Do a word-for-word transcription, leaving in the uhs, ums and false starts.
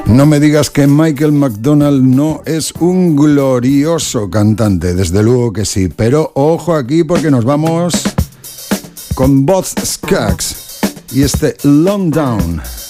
No me digas que Michael McDonald no es un glorioso cantante, desde luego que sí, pero ojo aquí porque nos vamos con Boz Scaggs y este Long Down.